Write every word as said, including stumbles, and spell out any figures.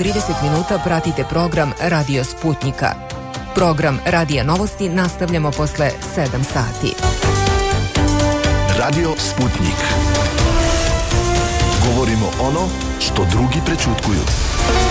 trideset minuta pratite program Radio Sputnika. Program Radija Novosti nastavljamo posle sedam sati. Radio Sputnik. Govorimo ono što drugi prećutkuju.